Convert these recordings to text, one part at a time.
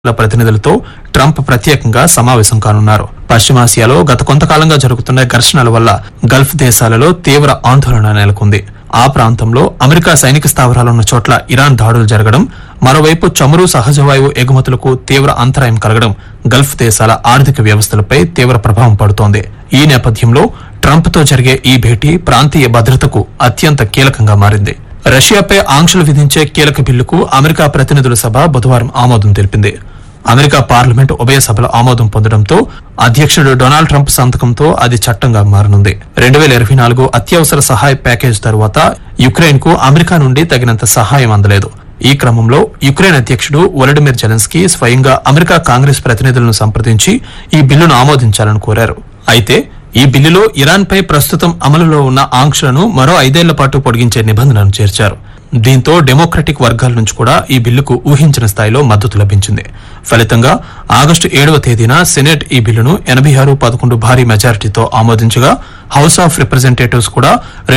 ప్రతినిధులతో ట్రంప్ ప్రత్యేకంగా సమావేశం కానున్నారు. పశ్చిమాసియాలో గత కొంతకాలంగా జరుగుతున్న ఘర్షణల వల్ల గల్ఫ్ దేశాలలో తీవ్ర ఆందోళన నెలకొంది. ఆ ప్రాంతంలో అమెరికా సైనిక స్థావరాలున్న చోట్ల ఇరాన్ దాడులు జరగడం, మరోవైపు చమురు, సహజవాయువు ఎగుమతులకు తీవ్ర అంతరాయం కలగడం గల్ఫ్ దేశాల ఆర్థిక వ్యవస్థలపై తీవ్ర ప్రభావం పడుతోంది. ఈ నేపథ్యంలో ట్రంప్తో జరిగే ఈ భేటీ ప్రాంతీయ భద్రతకు అత్యంత కీలకంగా మారింది. రష్యాపై ఆంక్షలు విధించే కీలక బిల్లుకు అమెరికా ప్రతినిధుల సభ బుధవారం ఆమోదం తెలిపింది. అమెరికా పార్లమెంటు ఉభయ సభల ఆమోదం పొందడంతో అధ్యక్షుడు డొనాల్డ్ ట్రంప్ సంతకంతో అది చట్టంగా మారనుంది. 2024 అత్యవసర సహాయ ప్యాకేజ్ తరువాత యుక్రెయిన్ కు అమెరికా నుండి తగినంత సహాయం అందలేదు. ఈ క్రమంలో యుక్రెయిన్ అధ్యక్షుడు వొలోడిమిర్ జెలెన్స్కీ స్వయంగా అమెరికా కాంగ్రెస్ ప్రతినిధులను సంప్రదించి ఈ బిల్లును ఆమోదించాలని కోరారు. అయితే ఈ బిల్లులో ఇరాన్ పై ప్రస్తుతం అమలులో ఉన్న ఆంక్షలను మరో 5 ఏళ్ల పాటు పొడిగించే నిబంధనను చేర్చారు. దీంతో డెమోక్రటిక్ వర్గాల నుంచి కూడా ఈ బిల్లుకు ఊహించిన స్థాయిలో మద్దతు లభించింది. ఫలితంగా ఆగస్టు 7వ తేదీన సెనెట్ ఈ బిల్లును 86-11 భారీ మెజారిటీతో ఆమోదించగా హౌస్ ఆఫ్ రిప్రజెంటేటివ్స్ కూడా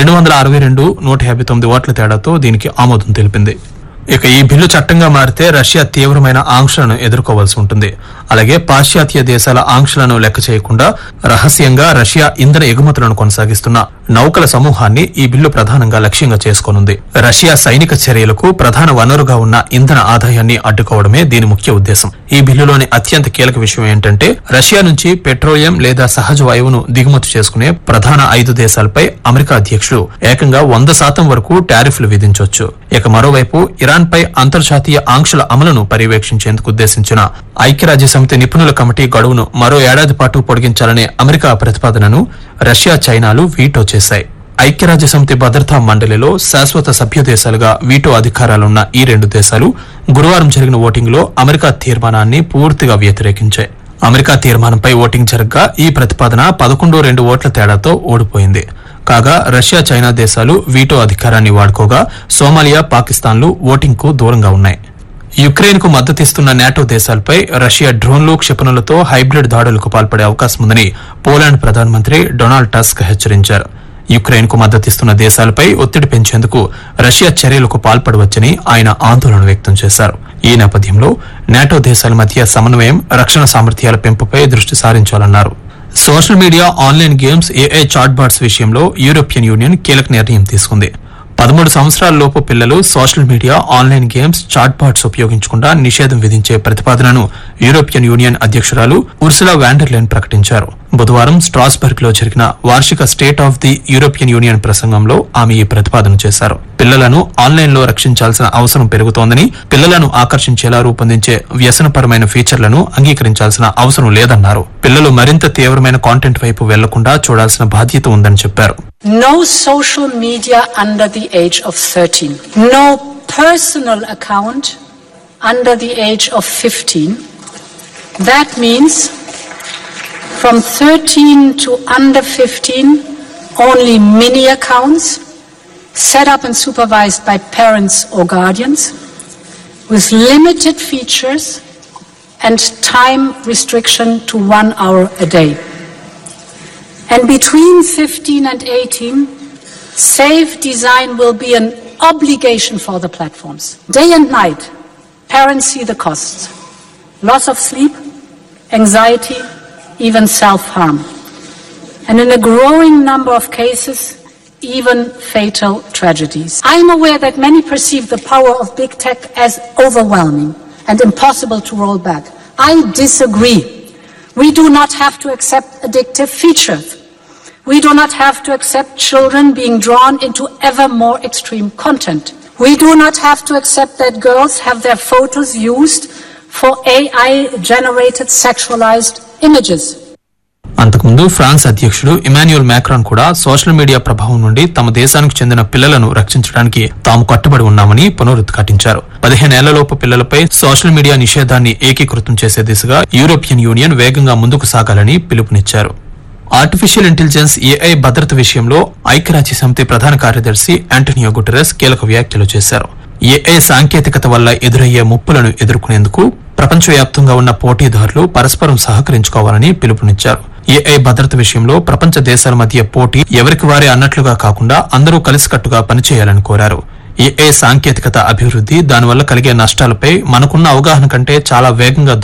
262-159 ఓట్ల తేడాతో దీనికి ఆమోదం తెలిపింది. ఇక ఈ బిల్లు చట్టంగా మారితే రష్యా తీవ్రమైన ఆంక్షలను ఎదుర్కోవాల్సి ఉంటుంది. అలాగే పాశ్చాత్య దేశాల ఆంక్షలను లెక్క చేయకుండా రహస్యంగా రష్యా ఇంధన ఎగుమతులను కొనసాగిస్తున్న నౌకల సమూహాన్ని ఈ బిల్లు ప్రధానంగా లక్ష్యంగా చేసుకోనుంది. రష్యా సైనిక చర్యలకు ప్రధాన వనరుగా ఉన్న ఇంధన ఆదాయాన్ని అడ్డుకోవడమే దీని ముఖ్య ఉద్దేశం. ఈ బిల్లులోని అత్యంత కీలక విషయం ఏంటంటే రష్యా నుంచి పెట్రోలియం లేదా సహజ వాయువును దిగుమతి చేసుకునే ప్రధాన 5 దేశాలపై అమెరికా అధ్యక్షుడు ఏకంగా 100% వరకు టారిఫ్లు విధించొచ్చు. ఇక మరోవైపు ఇరాన్ పై అంతర్జాతీయ ఆంక్షల అమలును పర్యవేక్షించేందుకు ఉద్దేశించిన ఐక్యరాజ్యసమితి నిపుణుల కమిటీ గడువును మరో ఏడాది పాటు పొడిగించాలనే అమెరికా ప్రతిపాదనను రష్యా, చైనాలు వీటో చేశాయి. ఐక్యరాజ్యసమితి భద్రతా మండలిలో శాశ్వత సభ్య దేశాలుగా వీటో అధికారాలున్న ఈ 2 దేశాలు గురువారం జరిగిన ఓటింగ్లో అమెరికా తీర్మానాన్ని పూర్తిగా వ్యతిరేకించాయి. అమెరికా తీర్మానంపై ఓటింగ్ జరగ్గా ఈ ప్రతిపాదన 11-2 ఓట్ల తేడాతో ఓడిపోయింది. కాగా రష్యా, చైనా దేశాలు వీటో అధికారాన్ని వాడుకోగా సోమాలియా, పాకిస్తాన్లు ఓటింగ్ కు దూరంగా ఉన్నాయి. యుక్రెయిన్ కు మద్దతిస్తున్న నాటో దేశాలపై రష్యా డ్రోన్లు, క్షిపణులతో హైబ్రిడ్ దాడులకు పాల్పడే అవకాశం ఉందని పోలాండ్ ప్రధానమంత్రి డొనాల్డ్ టస్క్ హెచ్చరించారు. యుక్రెయిన్ కు మద్దతిస్తున్న దేశాలపై ఒత్తిడి పెంచేందుకు రష్యా చర్యలకు పాల్పడవచ్చని ఆయన ఆందోళన వ్యక్తం చేశారు. ఈ నేపథ్యంలో నాటో దేశాల మధ్య సమన్వయం, రక్షణ సామర్థ్యాల పెంపుపై దృష్టి సారించాలన్నారు. Social media, online games, AI chatbots విషయంలో యూరోపియన్ యూనియన్ కీలక నిర్ణయం తీసుకుంది. 13 సంవత్సరాల లోపు పిల్లలు social media, online games, chatbots ఉపయోగించకుండా నిషేధం విధించే ప్రతిపాదనను యూరోపియన్ యూనియన్ అధ్యక్షురాలు ఉర్సులా వాండర్ లెయన్ ప్రకటించారు. బుధవారం స్ట్రాస్బర్గ్ లో జరిగిన వార్షిక state of the European union ప్రసంగంలో ఆమె ఈ ప్రతిపాదన చేశారు. పిల్లలను ఆన్లైన్ లో రక్షించాల్సిన అవసరం పెరుగుతోందని, పిల్లలను ఆకర్షించేలా రూపొందించే వ్యసనపరమైన ఫీచర్లను అంగీకరించాల్సిన అవసరం లేదన్నారు. పిల్లలు మరింత తీవ్రమైన కాంటెంట్ వైపు వెళ్లకుండా చూడాల్సిన బాధ్యత ఉందని చెప్పారు. No social media under the age of 13. No personal account under the age of 15. That means from 13 to under 15, only mini accounts set up and supervised by parents or guardians with limited features and time restriction to 1 hour a day. And between 15 and 18, safe design will be an obligation for the platforms. Day and night, parents see the costs. Loss of sleep, anxiety, even self-harm. And in a growing number of cases, even fatal tragedies. I am aware that many perceive the power of big tech as overwhelming and impossible to roll back. I disagree. We do not have to accept addictive features. We do not have to accept children being drawn into ever more extreme content. We do not have to accept that girls have their photos used for AI-generated sexualized images. అంతకుముందు France అధ్యక్షుడు Emmanuel Macron కూడా social media ప్రభావం నుండి తమ దేశానికి చెందిన పిల్లలను రక్షించడానికి తాము కట్టుబడి ఉన్నామని పునరుద్ఘాటించారు. 15 ఏళ్లలోపు పిల్లలపై సోషల్ మీడియా నిషేధాన్ని ఏకీకృతం చేసే దిశగా యూరోపియన్ యూనియన్ వేగంగా ముందుకు సాగాలని పిలుపునిచ్చారు. ఆర్టిఫిషియల్ ఇంటెలిజెన్స్, ఏఐ భద్రత విషయంలో ఐక్యరాజ్యసమితి ప్రధాన కార్యదర్శి ఆంటోనియో గుటెరస్ కీలక వ్యాఖ్యలు చేశారు. ఏఐ సాంకేతికత వల్ల ఎదురయ్యే ముప్పులను ఎదుర్కొనేందుకు ప్రపంచవ్యాప్తంగా ఉన్న పోటీదారులు పరస్పరం సహకరించుకోవాలని పిలుపునిచ్చారు. ఏఐ భద్రత విషయంలో ప్రపంచ దేశాల మధ్య పోటీ ఎవరికి వారే అన్నట్లుగా కాకుండా అందరూ కలిసికట్టుగా పనిచేయాలని కోరారు. ఏఐ సాంకేతికత అభివృద్ధి దానివల్ల కలిగే నష్టాలపై మనకున్న అవగాహన కంటే చాలా వేగంగా